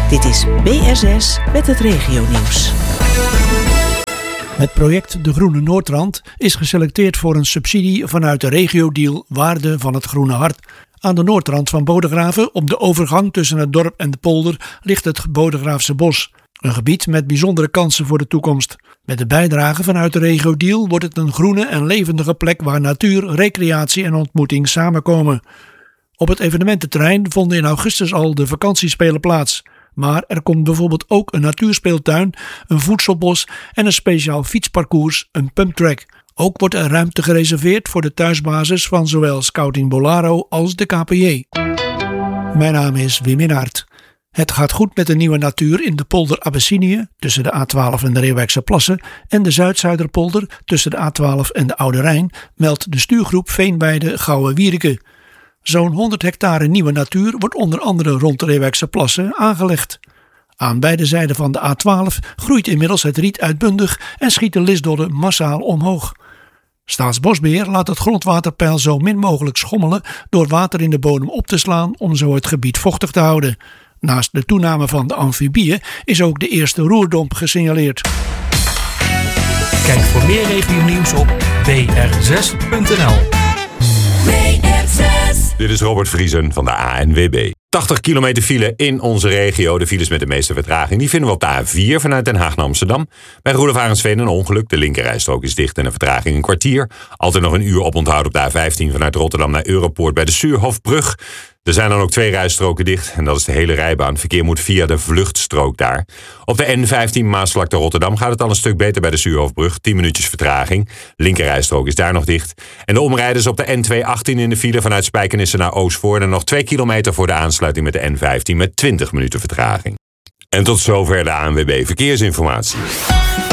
Dit is BR6 met het regionieuws. Het project De Groene Noordrand is geselecteerd voor een subsidie vanuit de regio-deal Waarde van het Groene Hart. Aan de noordrand van Bodegraven, op de overgang tussen het dorp en de polder, ligt het Bodegraafse bos. Een gebied met bijzondere kansen voor de toekomst. Met de bijdrage vanuit de regio-deal wordt het een groene en levendige plek waar natuur, recreatie en ontmoeting samenkomen. Op het evenemententerrein vonden in augustus al de vakantiespelen plaats. Maar er komt bijvoorbeeld ook een natuurspeeltuin, een voedselbos en een speciaal fietsparcours, een pumptrack. Ook wordt er ruimte gereserveerd voor de thuisbasis van zowel Scouting Bolaro als de KPJ. Mijn naam is Wim Inhart. Het gaat goed met de nieuwe natuur in de polder Abyssinië tussen de A12 en de Reeuwijkse Plassen en de Zuid-Zuiderpolder tussen de A12 en de Oude Rijn, meldt de stuurgroep Veenweide Gouwe-Wierike. Zo'n 100 hectare nieuwe natuur wordt onder andere rond de Reeuwijkse Plassen aangelegd. Aan beide zijden van de A12 groeit inmiddels het riet uitbundig en schiet de lisdodden massaal omhoog. Staatsbosbeheer laat het grondwaterpeil zo min mogelijk schommelen door water in de bodem op te slaan om zo het gebied vochtig te houden. Naast de toename van de amfibieën is ook de eerste roerdomp gesignaleerd. Kijk voor meer regionieuws op br6.nl. Dit is Robert Vriesen van de ANWB. 80 kilometer file in onze regio. De files met de meeste vertraging die vinden we op de A4 vanuit Den Haag naar Amsterdam. Bij Roelof Arendsveen een ongeluk. De linkerrijstrook is dicht en een vertraging een kwartier. Altijd nog een uur oponthoud op de A15 vanuit Rotterdam naar Europoort bij de Suurhofbrug. Er zijn dan ook 2 rijstroken dicht en dat is de hele rijbaan. Verkeer moet via de vluchtstrook daar. Op de N15 Maasvlakte Rotterdam gaat het al een stuk beter bij de Suurhofbrug. 10 minuutjes vertraging. Linkerrijstrook is daar nog dicht. En de omrijders op de N218 in de file vanuit Spijkenisse naar Oostvoorne. En nog 2 kilometer voor de aansluiting met de N15 met 20 minuten vertraging. En tot zover de ANWB Verkeersinformatie.